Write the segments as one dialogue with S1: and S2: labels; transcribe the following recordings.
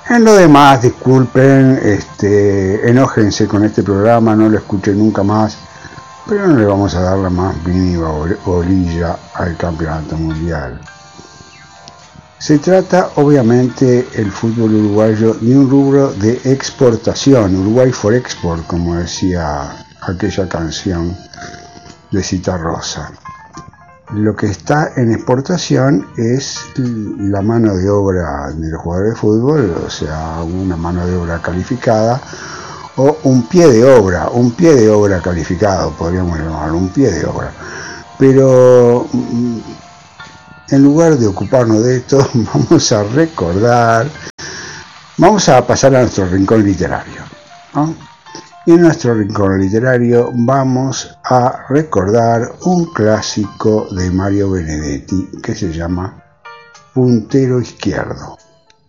S1: En lo demás, disculpen, enójense con este programa, no lo escuchen nunca más, pero no le vamos a dar la más mínima bolilla al campeonato mundial. Se trata, obviamente, el fútbol uruguayo de un rubro de exportación, Uruguay for Export, como decía aquella canción de Citarrosa. Lo que está en exportación es la mano de obra de los jugadores de fútbol, o sea, una mano de obra calificada o un pie de obra calificado, podríamos llamarlo, un pie de obra. Pero en lugar de ocuparnos de esto, vamos a pasar a nuestro rincón literario, ¿no? Y en nuestro rincón literario vamos a recordar un clásico de Mario Benedetti que se llama Puntero Izquierdo.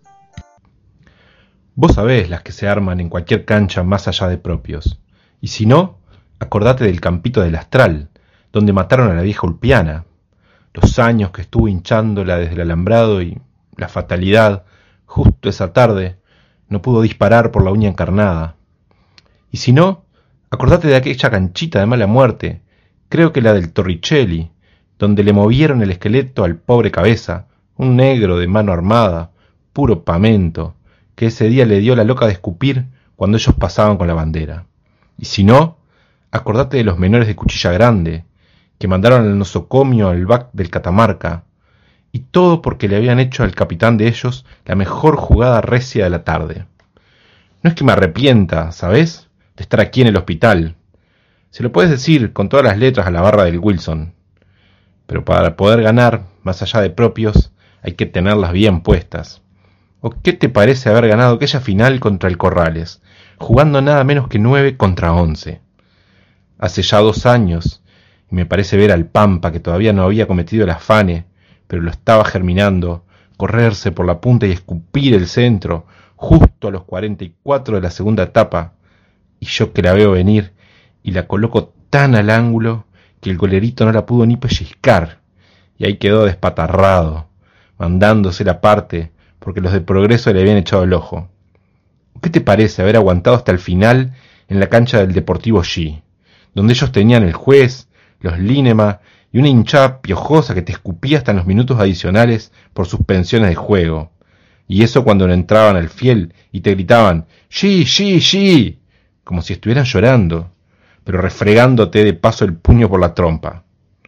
S2: Vos sabés las que se arman en cualquier cancha más allá de propios. Y si no, acordate del campito del Astral, donde mataron a la vieja Ulpiana. Los años que estuvo hinchándola desde el alambrado y la fatalidad, justo esa tarde, no pudo disparar por la uña encarnada. Y si no, acordate de aquella canchita de mala muerte, creo que la del Torricelli, donde le movieron el esqueleto al pobre Cabeza, un negro de mano armada, puro pamento, que ese día le dio la loca de escupir cuando ellos pasaban con la bandera. Y si no, acordate de los menores de Cuchilla Grande, que mandaron al nosocomio al back del Catamarca, y todo porque le habían hecho al capitán de ellos la mejor jugada recia de la tarde. No es que me arrepienta, ¿sabés?, de estar aquí en el hospital. Se lo puedes decir con todas las letras a la barra del Wilson. Pero para poder ganar, más allá de propios, hay que tenerlas bien puestas. ¿O qué te parece haber ganado aquella final contra el Corrales, jugando nada menos que 9 contra 11? Hace ya 2 años, y me parece ver al Pampa, que todavía no había cometido el afane, pero lo estaba germinando, correrse por la punta y escupir el centro, justo a los 44 de la segunda etapa, y yo que la veo venir, y la coloco tan al ángulo, que el golerito no la pudo ni pellizcar, y ahí quedó despatarrado, mandándose la parte, porque los de Progreso le habían echado el ojo. ¿Qué te parece haber aguantado hasta el final en la cancha del Deportivo G, donde ellos tenían el juez, los Linema y una hinchada piojosa que te escupía hasta en los minutos adicionales por suspensiones de juego? Y eso cuando no entraban al fiel y te gritaban ¡G, G, G!, como si estuvieran llorando, pero refregándote de paso el puño por la trompa.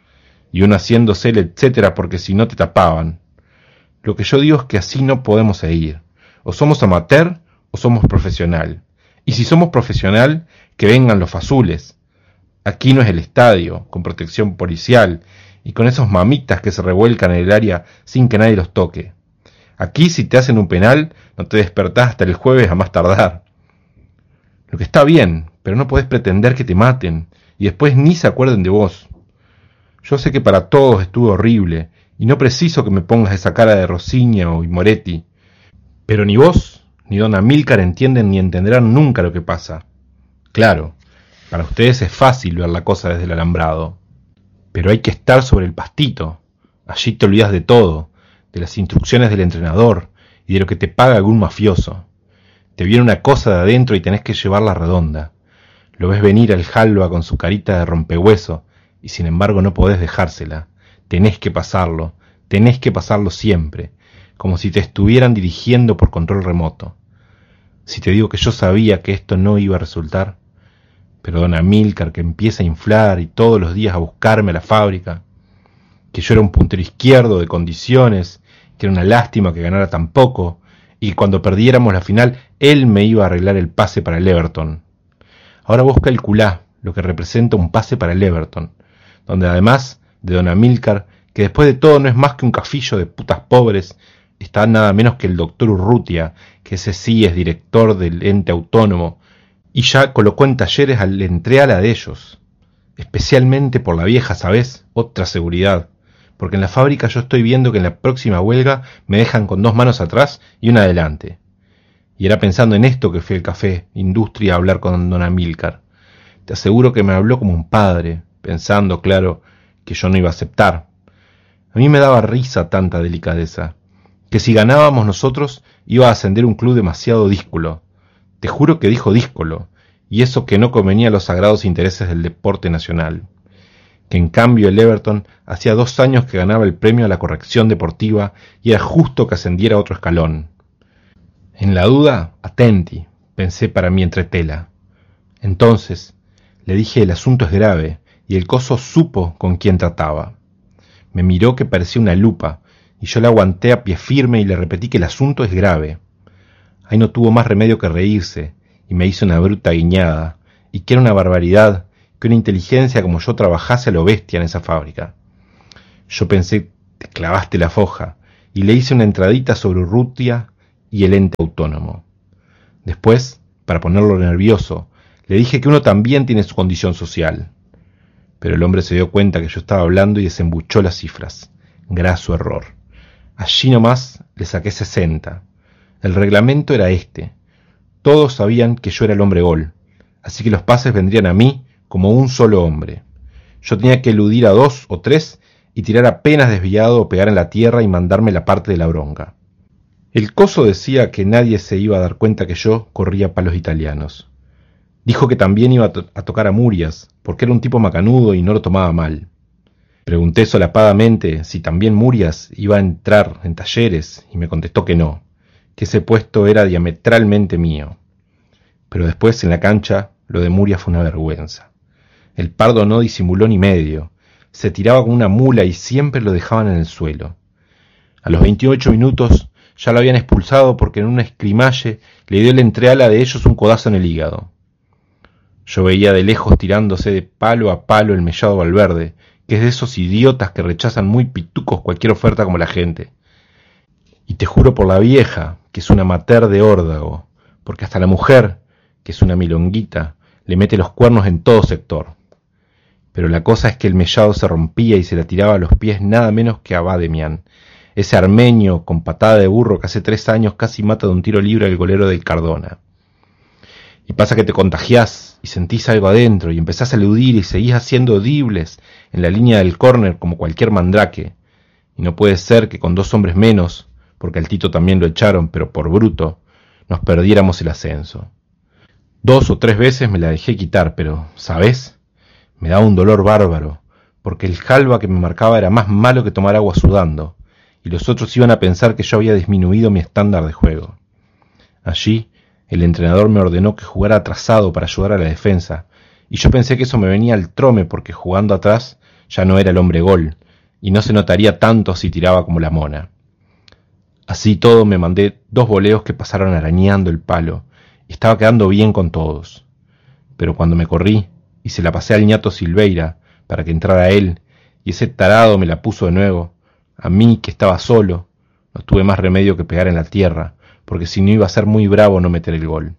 S2: Y uno haciéndose el etcétera porque si no te tapaban. Lo que yo digo es que así no podemos seguir. O somos amateur o somos profesional. Y si somos profesional, que vengan los fazules. Aquí no es el estadio, con protección policial, y con esos mamitas que se revuelcan en el área sin que nadie los toque. Aquí si te hacen un penal, no te despertás hasta el jueves a más tardar. Lo que está bien, pero no podés pretender que te maten, y después ni se acuerden de vos. Yo sé que para todos estuvo horrible, y no preciso que me pongas esa cara de Rosiña y Moretti, pero ni vos ni don Amílcar entienden ni entenderán nunca lo que pasa. Claro, para ustedes es fácil ver la cosa desde el alambrado, pero hay que estar sobre el pastito. Allí te olvidas de todo, de las instrucciones del entrenador y de lo que te paga algún mafioso. Te viene una cosa de adentro y tenés que llevarla redonda. Lo ves venir al Jalba con su carita de rompehueso y sin embargo no podés dejársela. Tenés que pasarlo siempre, como si te estuvieran dirigiendo por control remoto. Si te digo que yo sabía que esto no iba a resultar, pero don Amílcar que empieza a inflar y todos los días a buscarme a la fábrica, que yo era un puntero izquierdo de condiciones, que era una lástima que ganara tan poco, y que cuando perdiéramos la final él me iba a arreglar el pase para el Everton. Ahora vos calculá lo que representa un pase para el Everton, donde además de don Amílcar, que después de todo no es más que un cafillo de putas pobres, está nada menos que el doctor Urrutia, que ese sí es director del ente autónomo, y ya colocó en talleres al entreala de ellos, especialmente por la vieja, ¿sabés? Otra seguridad, porque en la fábrica yo estoy viendo que en la próxima huelga me dejan con 2 manos atrás y una adelante. Y era pensando en esto que fui al café Industria a hablar con don Amílcar. Te aseguro que me habló como un padre, pensando, claro, que yo no iba a aceptar. A mí me daba risa tanta delicadeza, que si ganábamos nosotros iba a ascender un club demasiado díscolo. Te juro que dijo díscolo, y eso que no convenía a los sagrados intereses del deporte nacional. Que en cambio el Everton hacía 2 años que ganaba el premio a la corrección deportiva y era justo que ascendiera a otro escalón. En la duda, atenti, pensé para mí entre tela. Entonces le dije: el asunto es grave, y el coso supo con quién trataba. Me miró que parecía una lupa, y yo la aguanté a pie firme y le repetí que el asunto es grave. Ahí no tuvo más remedio que reírse, y me hizo una bruta guiñada, y que era una barbaridad que una inteligencia como yo trabajase a lo bestia en esa fábrica. Yo pensé: te clavaste la foja, y le hice una entradita sobre Urrutia y el ente autónomo. Después, para ponerlo nervioso, le dije que uno también tiene su condición social. Pero el hombre se dio cuenta que yo estaba hablando y desembuchó las cifras. Graso error. Allí nomás le saqué 60. El reglamento era este. Todos sabían que yo era el hombre gol, así que los pases vendrían a mí como un solo hombre. Yo tenía que eludir a 2 o 3 y tirar apenas desviado o pegar en la tierra y mandarme la parte de la bronca. El coso decía que nadie se iba a dar cuenta que yo corría palos italianos. Dijo que también iba a tocar a Murias, porque era un tipo macanudo y no lo tomaba mal. Pregunté solapadamente si también Murias iba a entrar en Talleres y me contestó que no, que ese puesto era diametralmente mío. Pero después en la cancha lo de Murias fue una vergüenza. El pardo no disimuló ni medio, se tiraba como una mula y siempre lo dejaban en el suelo. A los 28 minutos ya lo habían expulsado porque en un escrimalle le dio el entreala de ellos un codazo en el hígado. Yo veía de lejos tirándose de palo a palo el Mellado Valverde, que es de esos idiotas que rechazan muy pitucos cualquier oferta como la gente. Y te juro por la vieja, que es una amateur de órdago, porque hasta la mujer, que es una milonguita, le mete los cuernos en todo sector. Pero la cosa es que el Mellado se rompía y se la tiraba a los pies nada menos que a Bademian, ese armenio con patada de burro que hace 3 años casi mata de un tiro libre al golero del Cardona. Y pasa que te contagiás y sentís algo adentro y empezás a eludir y seguís haciendo dibles en la línea del córner como cualquier mandrake. Y no puede ser que con 2 hombres menos, porque al Tito también lo echaron, pero por bruto, nos perdiéramos el ascenso. 2 o 3 veces me la dejé quitar, pero, ¿sabés? Me daba un dolor bárbaro, porque el jalba que me marcaba era más malo que tomar agua sudando, y los otros iban a pensar que yo había disminuido mi estándar de juego. Allí, el entrenador me ordenó que jugara atrasado para ayudar a la defensa, y yo pensé que eso me venía al trome porque jugando atrás ya no era el hombre gol, y no se notaría tanto si tiraba como la mona. Así todo me mandé 2 voleos que pasaron arañando el palo, y estaba quedando bien con todos. Pero cuando me corrí y se la pasé al ñato Silveira para que entrara él, y ese tarado me la puso de nuevo, a mí que estaba solo, no tuve más remedio que pegar en la tierra, porque si no iba a ser muy bravo no meter el gol.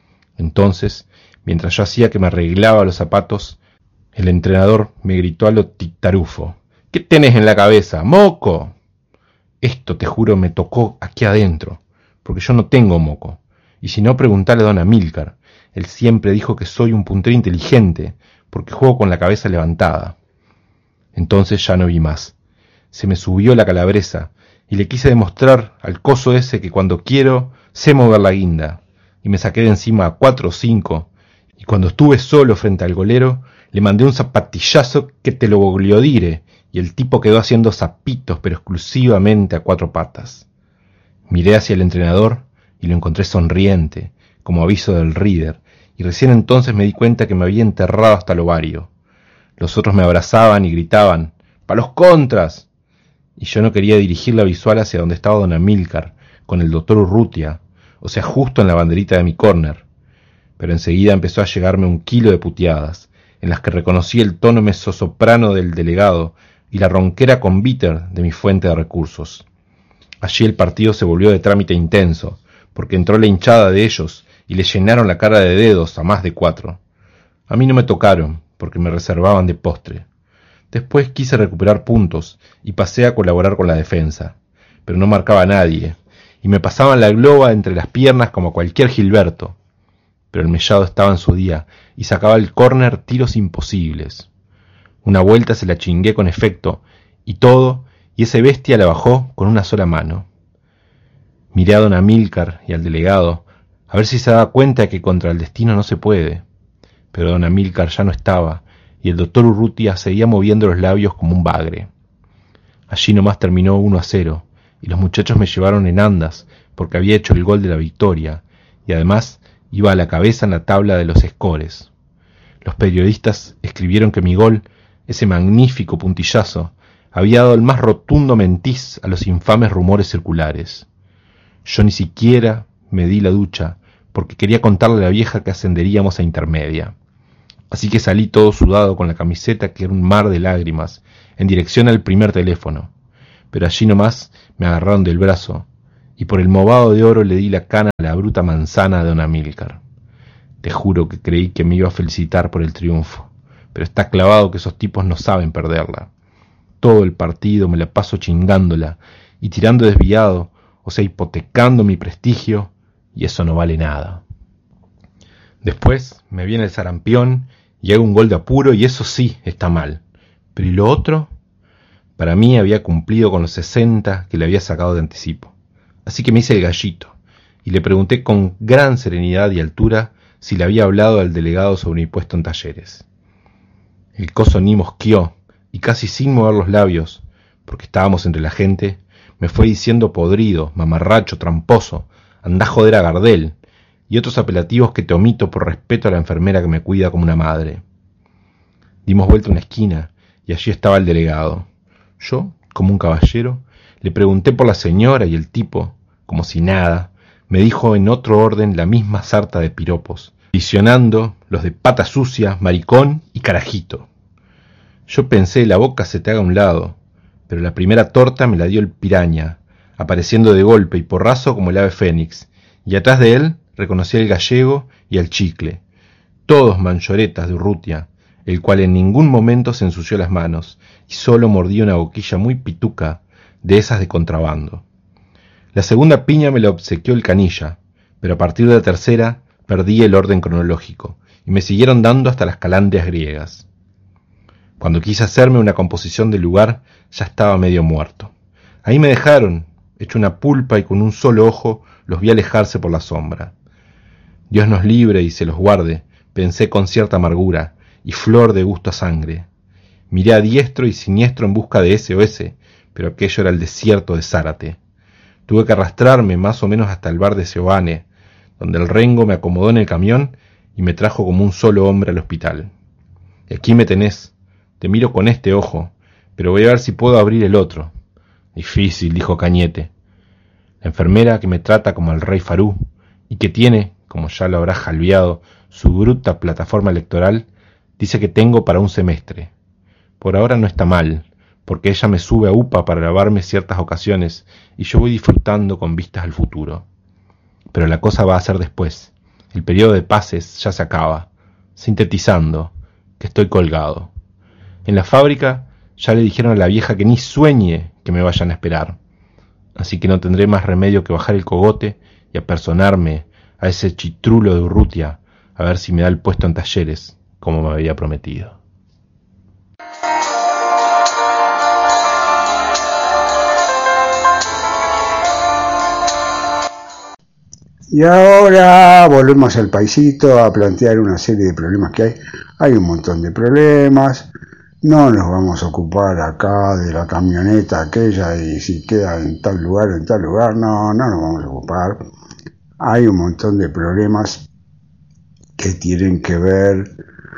S2: Entonces, mientras yo hacía que me arreglaba los zapatos, el entrenador me gritó a lo titarufo: ¿Qué tenés en la cabeza, moco? Esto, te juro, me tocó aquí adentro, porque yo no tengo moco, y si no, preguntale a don Amílcar. Él siempre dijo que soy un puntero inteligente, porque juego con la cabeza levantada. Entonces ya no vi más. Se me subió la calabresa, y le quise demostrar al coso ese que cuando quiero sé mover la guinda, y me saqué de encima a 4 o 5, y cuando estuve solo frente al golero, le mandé un zapatillazo que te lo gogliodire, y el tipo quedó haciendo zapitos, pero exclusivamente a 4 patas. Miré hacia el entrenador y lo encontré sonriente, como aviso del Reader, y recién entonces me di cuenta que me había enterrado hasta el ovario. Los otros me abrazaban y gritaban: ¡Pa los contras! Y yo no quería dirigir la visual hacia donde estaba don Amílcar, con el doctor Urrutia, o sea, justo en la banderita de mi córner. Pero enseguida empezó a llegarme 1 kilo de puteadas, en las que reconocí el tono mezzosoprano del delegado y la ronquera con bitter de mi fuente de recursos. Allí el partido se volvió de trámite intenso, porque entró la hinchada de ellos y le llenaron la cara de dedos a más de 4. A mí no me tocaron, porque me reservaban de postre. Después quise recuperar puntos y pasé a colaborar con la defensa, pero no marcaba a nadie, y me pasaban la globa entre las piernas como cualquier Gilberto. Pero el Mellado estaba en su día y sacaba al córner tiros imposibles. Una vuelta se la chingué con efecto, y ese bestia la bajó con una sola mano. Miré a don Amílcar y al delegado, a ver si se daba cuenta de que contra el destino no se puede. Pero don Amílcar ya no estaba, y el doctor Urrutia seguía moviendo los labios como un bagre. Allí nomás terminó 1-0, y los muchachos me llevaron en andas, porque había hecho el gol de la victoria, y además iba a la cabeza en la tabla de los scores. Los periodistas escribieron que mi gol, ese magnífico puntillazo, había dado el más rotundo mentiz a los infames rumores circulares. Yo ni siquiera me di la ducha, porque quería contarle a la vieja que ascenderíamos a intermedia. Así que salí todo sudado con la camiseta que era un mar de lágrimas, en dirección al primer teléfono. Pero allí nomás me agarraron del brazo, y por el movado de oro le di la cana a la bruta manzana de don Amílcar. Te juro que creí que me iba a felicitar por el triunfo, pero está clavado que esos tipos no saben perderla. Todo el partido me la paso chingándola y tirando desviado, o sea, hipotecando mi prestigio, y eso no vale nada. Después me viene el sarampión y hago un gol de apuro, y eso sí está mal. Pero ¿y lo otro? Para mí había cumplido con los 60 que le había sacado de anticipo. Así que me hice el gallito y le pregunté con gran serenidad y altura si le había hablado al delegado sobre mi puesto en Talleres. El coso ni mosqueó y casi sin mover los labios, porque estábamos entre la gente, me fue diciendo podrido, mamarracho, tramposo, andá a joder a Gardel, y otros apelativos que te omito por respeto a la enfermera que me cuida como una madre. Dimos vuelta a una esquina y allí estaba el delegado. Yo, como un caballero, le pregunté por la señora y el tipo, como si nada, me dijo en otro orden la misma sarta de piropos, visionando los de pata sucia, maricón y carajito. Yo pensé, la boca se te haga a un lado, pero la primera torta me la dio el piraña, apareciendo de golpe y porrazo como el ave fénix, y atrás de él reconocí al gallego y al chicle, todos manchoretas de Urrutia, el cual en ningún momento se ensució las manos y solo mordía una boquilla muy pituca de esas de contrabando. La segunda piña me la obsequió el canilla, pero a partir de la tercera perdí el orden cronológico y me siguieron dando hasta las calandrias griegas. Cuando quise hacerme una composición del lugar, ya estaba medio muerto. Ahí me dejaron, hecho una pulpa, y con un solo ojo los vi alejarse por la sombra. Dios nos libre y se los guarde, pensé con cierta amargura y flor de gusto a sangre. Miré a diestro y siniestro en busca de ese o ese, pero aquello era el desierto de Zárate. Tuve que arrastrarme más o menos hasta el bar de Seoane, donde el rengo me acomodó en el camión y me trajo como un solo hombre al hospital. Y aquí me tenés, te miro con este ojo, pero voy a ver si puedo abrir el otro. Difícil, dijo Cañete. La enfermera que me trata como al rey Farú, y que tiene, como ya lo habrá jalviado, su bruta plataforma electoral, dice que tengo para un semestre. Por ahora no está mal, porque ella me sube a UPA para lavarme ciertas ocasiones, y yo voy disfrutando con vistas al futuro. Pero la cosa va a ser después. El periodo de pases ya se acaba, sintetizando, que estoy colgado. En la fábrica ya le dijeron a la vieja que ni sueñe que me vayan a esperar. Así que no tendré más remedio que bajar el cogote y apersonarme a ese chitrulo de Urrutia a ver si me da el puesto en Talleres, como me había prometido.
S1: Y ahora volvemos al paisito a plantear una serie de problemas que hay. Hay un montón de problemas. No nos vamos a ocupar acá de la camioneta aquella y si queda en tal lugar o en tal lugar. No nos vamos a ocupar. Hay un montón de problemas que tienen que ver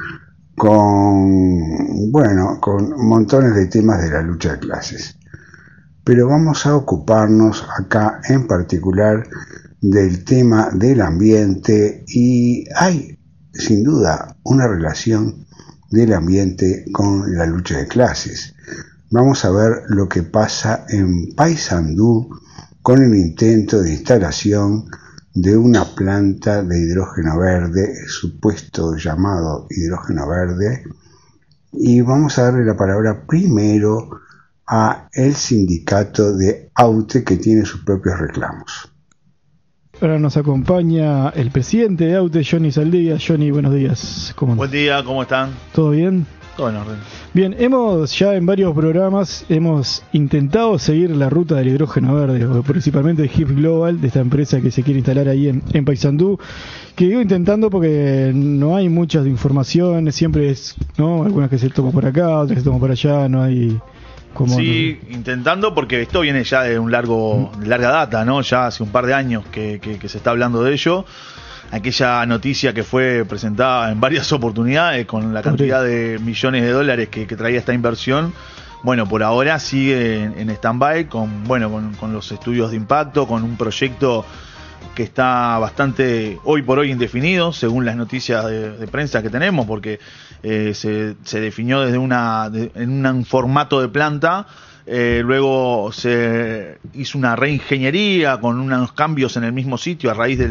S1: con montones de temas de la lucha de clases. Pero vamos a ocuparnos acá en particular del tema del ambiente, y hay sin duda una relación del ambiente con la lucha de clases. Vamos a ver lo que pasa en Paysandú con el intento de instalación de una planta de hidrógeno verde, supuesto llamado hidrógeno verde, y vamos a darle la palabra primero a el sindicato de AUTE, que tiene sus propios reclamos.
S3: Ahora nos acompaña el presidente de AUTE, Johnny Saldivia. Johnny, buenos días.
S4: ¿Cómo andan? Buen día, ¿cómo están?
S3: ¿Todo bien?
S4: Bueno,
S3: Bien, hemos ya en varios programas hemos intentado seguir la ruta del hidrógeno verde, o principalmente de HIP Global, de esta empresa que se quiere instalar ahí en Paysandú, que digo intentando porque no hay muchas informaciones, siempre es, ¿no? Algunas que se toman por acá, otras que se toman por allá, no hay como...
S4: Sí, intentando, porque esto viene ya de larga data, ¿no? Ya hace un par de años que se está hablando de ello. Aquella noticia que fue presentada en varias oportunidades con la cantidad de millones de dólares que traía esta inversión, bueno, por ahora sigue en stand-by con los estudios de impacto, con un proyecto que está bastante hoy por hoy indefinido, según las noticias de prensa que tenemos, porque se definió desde en un formato de planta. Luego se hizo una reingeniería con unos cambios en el mismo sitio a raíz de